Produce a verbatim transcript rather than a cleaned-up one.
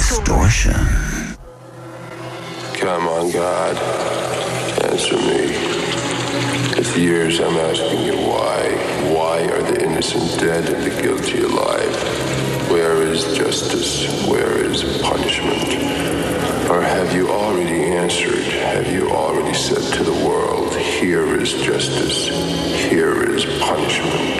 Distortion. Come on, God, answer me. It's years I'm asking you why. Why are the innocent dead and the guilty alive? Where is justice? Where is punishment? Or have you already answered? Have you already said to the world, here is justice, here is punishment?